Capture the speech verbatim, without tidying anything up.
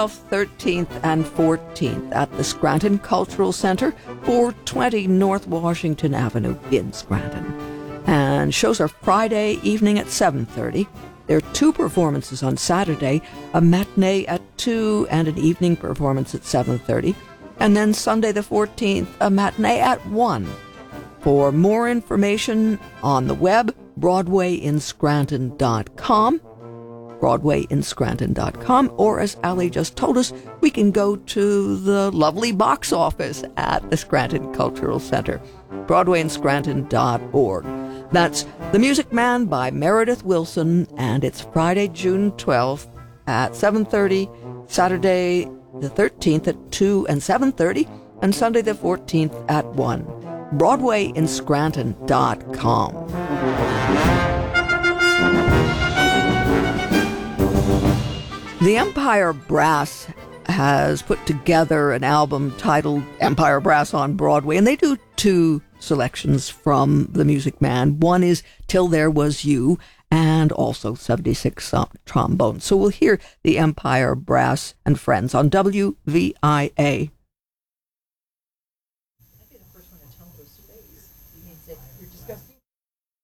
thirteenth and fourteenth at the Scranton Cultural Center, four twenty North Washington Avenue in Scranton. And shows are Friday evening at seven thirty. There are two performances on Saturday, a matinee at two and an evening performance at seven thirty. And then Sunday the fourteenth, a matinee at one. For more information on the web, broadway in scranton dot com. broadway in scranton dot com, or as Ali just told us, we can go to the lovely box office at the Scranton Cultural Center, broadway in scranton dot org. That's The Music Man by Meredith Willson, and it's Friday, June twelfth at seven thirty, Saturday the thirteenth at two and seven thirty, and Sunday the fourteenth at one. broadway in scranton dot com. The Empire Brass has put together an album titled Empire Brass on Broadway, and they do two selections from The Music Man. One is Till There Was You, and also seventy-six trombone. So we'll hear the Empire Brass and Friends on W V I A.